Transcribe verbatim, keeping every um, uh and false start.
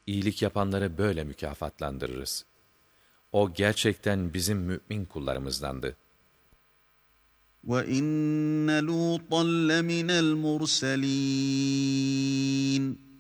İyilik yapanları böyle mükafatlandırırız. O gerçekten bizim mümin kullarımızdandı. وَإِنَّ لُوطًا لَّمِنَ الْمُرْسَلِينَ